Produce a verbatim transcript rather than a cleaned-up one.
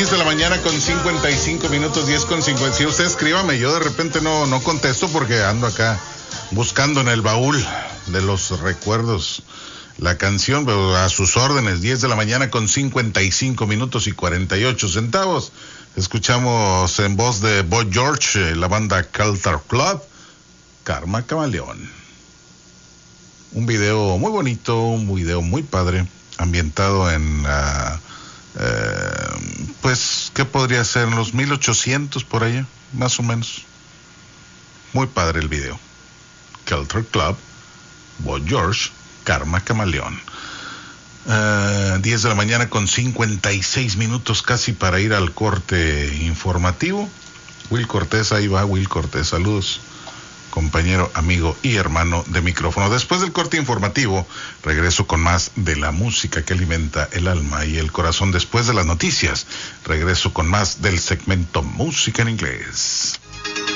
diez de la mañana con cincuenta y cinco minutos, diez con cincuenta. Si usted escríbame, yo de repente no, no contesto porque ando acá buscando en el baúl de los recuerdos la canción, pero a sus órdenes. Diez de la mañana con cincuenta y cinco minutos y cuarenta y ocho centavos. Escuchamos en voz de Boy George, la banda Culture Club, Karma Camaleón. Un video muy bonito, un video muy padre, ambientado en, uh, uh, pues, ¿qué podría ser? En los mil ochocientos por allá, más o menos. Muy padre el video. Culture Club, Boy George, Karma Camaleón. Uh, diez de la mañana con cincuenta y seis minutos, casi para ir al corte informativo. Will Cortés, ahí va Will Cortés, saludos, compañero, amigo y hermano de micrófono. Después del corte informativo, regreso con más de la música que alimenta el alma y el corazón. Después de las noticias, regreso con más del segmento Música en Inglés.